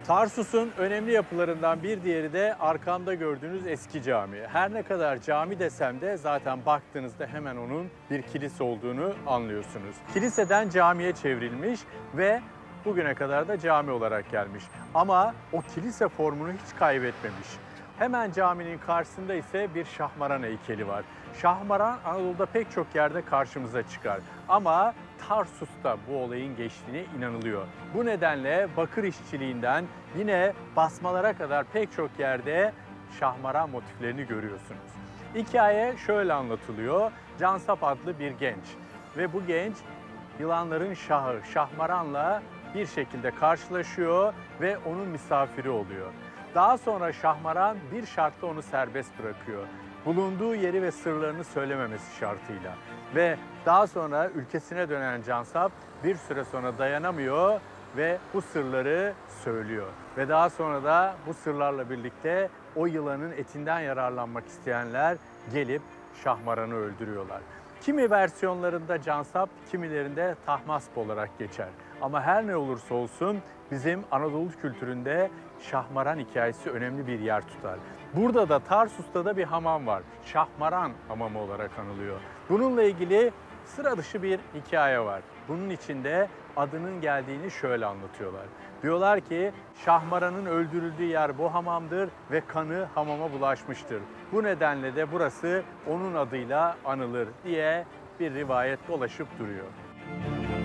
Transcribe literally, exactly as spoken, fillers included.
Tarsus'un önemli yapılarından bir diğeri de arkamda gördüğünüz eski cami. Her ne kadar cami desem de zaten baktığınızda hemen onun bir kilise olduğunu anlıyorsunuz. Kiliseden camiye çevrilmiş ve bugüne kadar da cami olarak gelmiş. Ama o kilise formunu hiç kaybetmemiş. Hemen caminin karşısında ise bir şahmaran heykeli var. Şahmaran Anadolu'da pek çok yerde karşımıza çıkar. Ama Tarsus'ta bu olayın geçtiğine inanılıyor. Bu nedenle bakır işçiliğinden yine basmalara kadar pek çok yerde şahmaran motiflerini görüyorsunuz. Hikaye şöyle anlatılıyor. Cansap adlı bir genç ve bu genç yılanların şahı Şahmaran'la bir şekilde karşılaşıyor ve onun misafiri oluyor. Daha sonra Şahmaran bir şartla onu serbest bırakıyor. Bulunduğu yeri ve sırlarını söylememesi şartıyla. Ve daha sonra ülkesine dönen Cansap bir süre sonra dayanamıyor ve bu sırları söylüyor. Ve daha sonra da bu sırlarla birlikte o yılanın etinden yararlanmak isteyenler gelip Şahmaran'ı öldürüyorlar. Kimi versiyonlarında Cansap, kimilerinde Tahmasp olarak geçer. Ama her ne olursa olsun bizim Anadolu kültüründe Şahmaran hikayesi önemli bir yer tutar. Burada da Tarsus'ta da bir hamam var. Şahmaran hamamı olarak anılıyor. Bununla ilgili sıra dışı bir hikaye var. Bunun içinde adının geldiğini şöyle anlatıyorlar. Diyorlar ki Şahmaran'ın öldürüldüğü yer bu hamamdır ve kanı hamama bulaşmıştır. Bu nedenle de burası onun adıyla anılır diye bir rivayet dolaşıp duruyor.